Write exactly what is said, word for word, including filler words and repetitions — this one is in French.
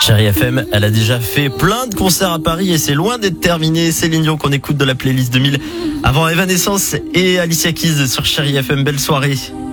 Chérie F M, elle a déjà fait plein de concerts à Paris et c'est loin d'être terminé. Céline Dion qu'on écoute de la playlist deux mille avant Evanescence et Alicia Keys sur Chérie F M. Belle soirée.